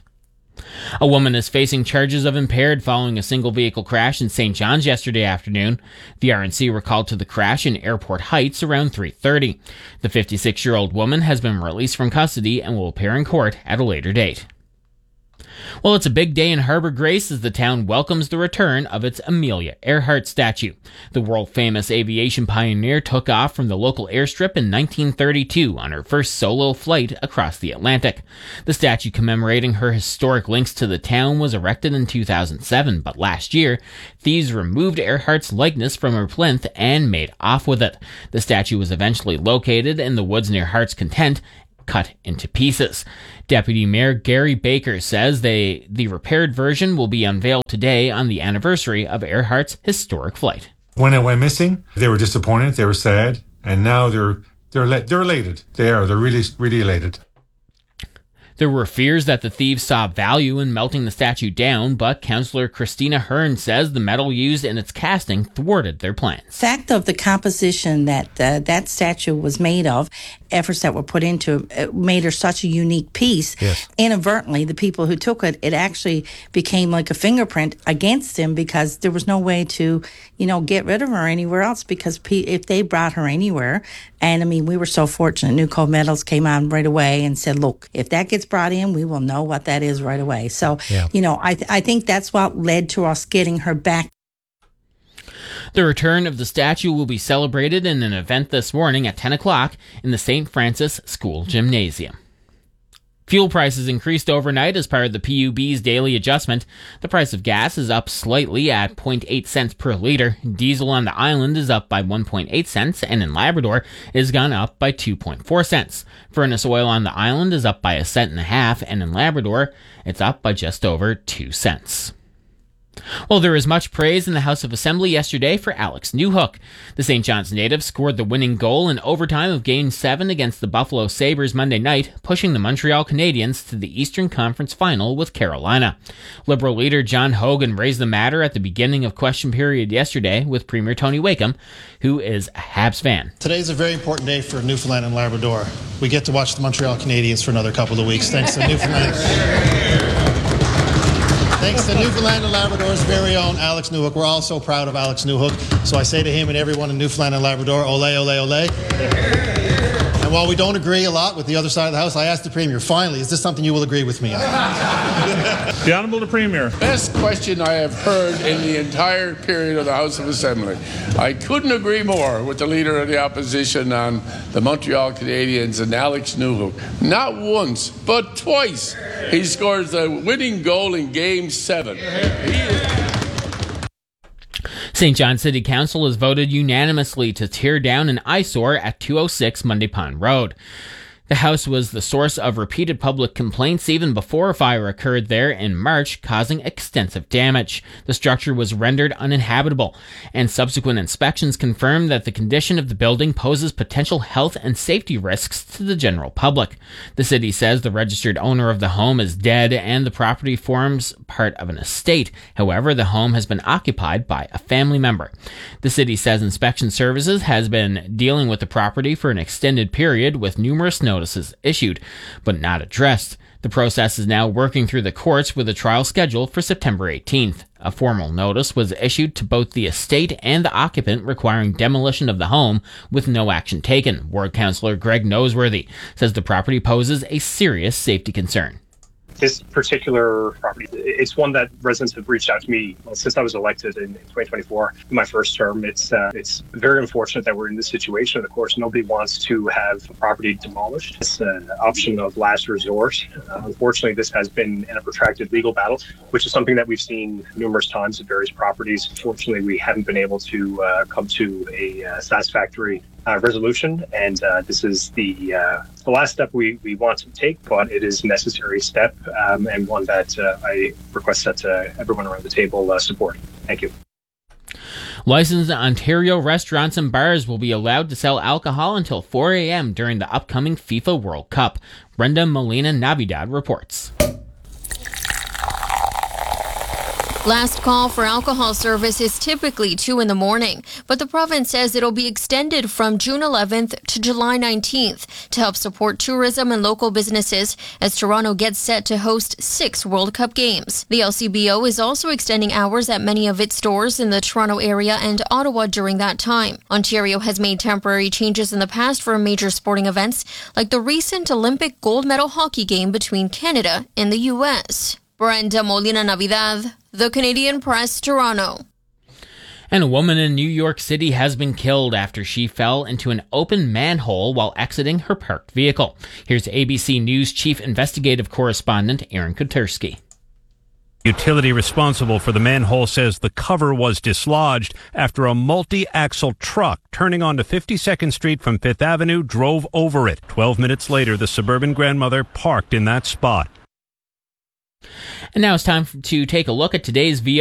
A woman is facing charges of impaired following a single-vehicle crash in St. John's yesterday afternoon. The RNC were called to the crash in Airport Heights around 3:30. The 56-year-old woman has been released from custody and will appear in court at a later date. Well, it's a big day in Harbour Grace as the town welcomes the return of its Amelia Earhart statue. The world-famous aviation pioneer took off from the local airstrip in 1932 on her first solo flight across the Atlantic. The statue commemorating her historic links to the town was erected in 2007, but last year, thieves removed Earhart's likeness from her plinth and made off with it. The statue was eventually located in the woods near Heart's Content, cut into pieces. Deputy Mayor Gary Baker says the repaired version will be unveiled today on the anniversary of Earhart's historic flight. When it went missing, they were disappointed, they were sad, and now they're elated. They're really, really elated. There were fears that the thieves saw value in melting the statue down, but Councillor Christina Hearn says the metal used in its casting thwarted their plans. Fact of the composition that that statue was made of, efforts that were put into it, made her such a unique piece. Yes. Inadvertently, the people who took it, it actually became like a fingerprint against him because there was no way to, get rid of her anywhere else because if they brought her anywhere, and I mean, we were so fortunate. New Cove Metals came on right away and said, look, if that gets brought in, we will know what that is right away. So, I think that's what led to us getting her back. The return of the statue will be celebrated in an event this morning at 10 o'clock in the St. Francis School Gymnasium. Fuel prices increased overnight as part of the PUB's daily adjustment. The price of gas is up slightly at 0.8 cents per litre. Diesel on the island is up by 1.8 cents, and in Labrador it has gone up by 2.4 cents. Furnace oil on the island is up by 1.5 cents, and in Labrador it's up by just over 2 cents. Well, there was much praise in the House of Assembly yesterday for Alex Newhook. The St. John's native scored the winning goal in overtime of Game 7 against the Buffalo Sabres Monday night, pushing the Montreal Canadiens to the Eastern Conference Final with Carolina. Liberal leader John Hogan raised the matter at the beginning of question period yesterday with Premier Tony Wakeham, who is a Habs fan. Today's a very important day for Newfoundland and Labrador. We get to watch the Montreal Canadiens for another couple of weeks, thanks to Newfoundland. Thanks to Newfoundland and Labrador's very own Alex Newhook. We're all so proud of Alex Newhook. So I say to him and everyone in Newfoundland and Labrador, ole, ole, ole. And while we don't agree a lot with the other side of the House, I asked the Premier, finally, is this something you will agree with me on? The Honourable Premier. Best question I have heard in the entire period of the House of Assembly. I couldn't agree more with the Leader of the Opposition on the Montreal Canadiens and Alex Newhook. Not once, but twice, he scores the winning goal in Game 7. St. John City Council has voted unanimously to tear down an eyesore at 206 Monday Pond Road. The house was the source of repeated public complaints even before a fire occurred there in March, causing extensive damage. The structure was rendered uninhabitable, and subsequent inspections confirmed that the condition of the building poses potential health and safety risks to the general public. The city says the registered owner of the home is dead and the property forms part of an estate. However, the home has been occupied by a family member. The city says inspection services has been dealing with the property for an extended period with numerous notices issued, but not addressed. The process is now working through the courts with a trial scheduled for September 18th. A formal notice was issued to both the estate and the occupant requiring demolition of the home with no action taken. Ward Councillor Greg Noseworthy says the property poses a serious safety concern. This particular property, it's one that residents have reached out to me since I was elected in 2024, in my first term. It's very unfortunate that we're in this situation. Of course, nobody wants to have a property demolished. It's an option of last resort. Unfortunately, this has been in a protracted legal battle, which is something that we've seen numerous times at various properties. Unfortunately, we haven't been able to come to a satisfactory resolution, and this is the last step we want to take, but it is a necessary step and one that I request that everyone around the table support. Thank you. Licensed Ontario restaurants and bars will be allowed to sell alcohol until 4 a.m. during the upcoming FIFA World Cup. Brenda Molina-Navidad reports. Last call for alcohol service is typically 2 in the morning, but the province says it'll be extended from June 11th to July 19th to help support tourism and local businesses as Toronto gets set to host 6 World Cup games. The LCBO is also extending hours at many of its stores in the Toronto area and Ottawa during that time. Ontario has made temporary changes in the past for major sporting events, like the recent Olympic gold medal hockey game between Canada and the U.S. Brenda Molina-Navidad, The Canadian Press, Toronto. And a woman in New York City has been killed after she fell into an open manhole while exiting her parked vehicle. Here's ABC News Chief Investigative Correspondent Aaron Koturski. Utility responsible for the manhole says the cover was dislodged after a multi-axle truck turning onto 52nd Street from 5th Avenue drove over it. 12 minutes later, the suburban grandmother parked in that spot. And now it's time to take a look at today's VO